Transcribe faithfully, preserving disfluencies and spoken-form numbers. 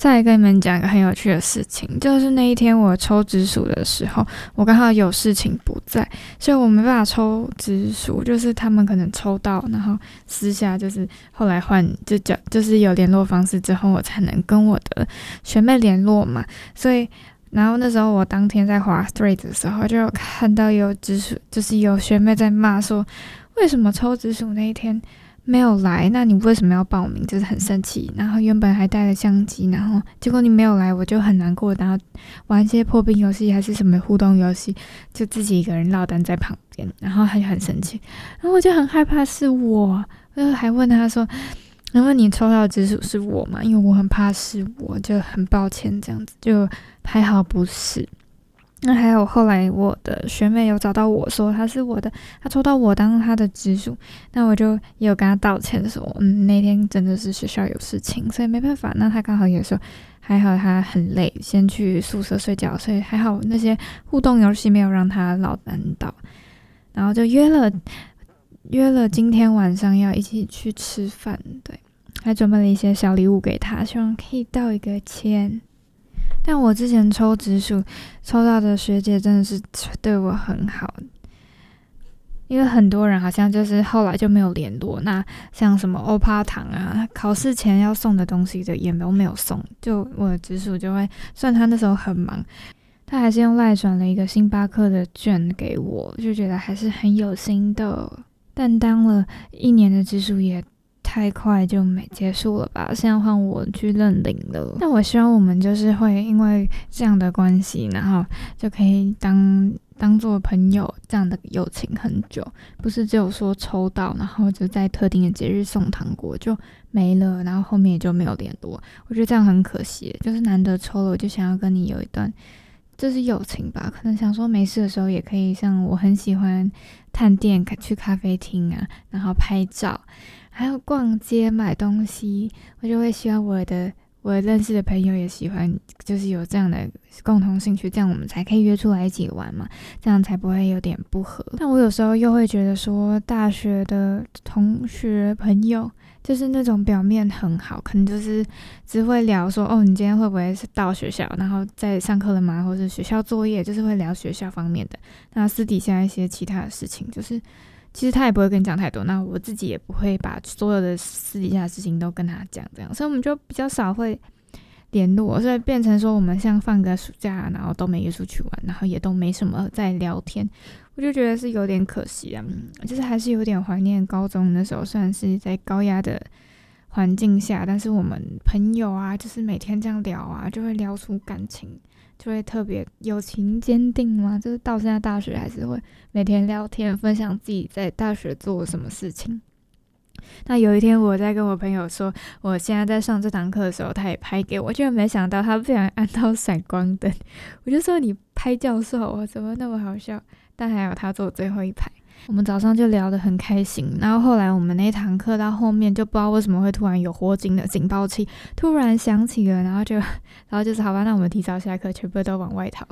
再来跟你们讲一个很有趣的事情，就是那一天我抽直属的时候，我刚好有事情不在，所以我没办法抽直属，就是他们可能抽到，然后私下就是后来换就讲就是有联络方式之后，我才能跟我的学妹联络嘛，所以然后那时候我当天在滑 Threads 的时候，就有看到有直属，就是有学妹在骂说，为什么抽直属那一天没有来，那你为什么要报名，就是很生气，然后原本还带了相机，然后结果你没有来，我就很难过，然后玩一些破冰游戏还是什么互动游戏，就自己一个人落单在旁边，然后他就很生气，然后我就很害怕是我，我就还问他说，因为你抽到的直属是我嘛，因为我很怕是我，就很抱歉这样子，就还好不是。那还有后来我的学妹有找到我说她是我的，她抽到我当她的直属，那我就也有跟她道歉说，嗯，那天真的是学校有事情，所以没办法。那她刚好也说还好她很累，先去宿舍睡觉，所以还好那些互动游戏没有让她落单到，然后就约了约了今天晚上要一起去吃饭，对，还准备了一些小礼物给她，希望可以道一个歉。但我之前抽直属抽到的学姐真的是对我很好，因为很多人好像就是后来就没有联络，那像什么欧趴糖啊，考试前要送的东西的也都没有送，就我的直属就会，虽然他那时候很忙，他还是用赖转了一个星巴克的券给我，就觉得还是很有心的。但当了一年的直属也太快就没结束了吧，现在换我去认领了。但我希望我们就是会因为这样的关系，然后就可以当当做朋友，这样的友情很久，不是只有说抽到然后就在特定的节日送糖果就没了，然后后面也就没有联络。我觉得这样很可惜，就是难得抽了，我就想要跟你有一段就是友情吧，可能想说没事的时候也可以，像我很喜欢探店去咖啡厅啊，然后拍照，还有逛街买东西，我就会希望我的我认识的朋友也喜欢，就是有这样的共同兴趣，这样我们才可以约出来一起玩嘛，这样才不会有点不合。但我有时候又会觉得说，大学的同学朋友就是那种表面很好，可能就是只会聊说，哦，你今天会不会是到学校，然后在上课了吗，或是学校作业，就是会聊学校方面的。那私底下一些其他的事情，就是其实他也不会跟你讲太多，那我自己也不会把所有的私底下的事情都跟他讲，这样，所以我们就比较少会联络，所以变成说我们像放个暑假，然后都没约出去玩，然后也都没什么在聊天，我就觉得是有点可惜啊，就是还是有点怀念高中的时候，虽然是在高压的环境下，但是我们朋友啊，就是每天这样聊啊，就会聊出感情，就会特别友情坚定嘛，就是到现在大学还是会每天聊天，分享自己在大学做什么事情。那有一天我在跟我朋友说我现在在上这堂课的时候，他也拍给我，居然没想到他不小心按到闪光灯，我就说你拍教授，我怎么那么好笑，但还有他坐最后一排。我们早上就聊得很开心，然后后来我们那堂课到后面就不知道为什么会突然有火警的警报器突然响起了，然后就然后就是好吧，那我们提早下课，全部都往外逃。